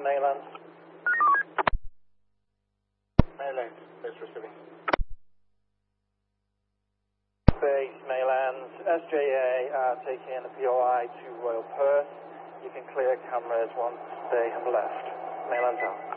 Maylands. Maylands, it's receiving. Base Maylands, SJA are taking the POI to Royal Perth. You can clear cameras once they have left. Maylands out.